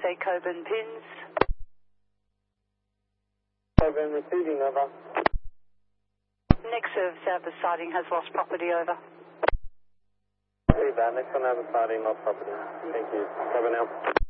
say Coburn pins. Coburn receiving, over. Next service out the siding has lost property, over. Next one over siding, lost property. Thank you. Coburn out.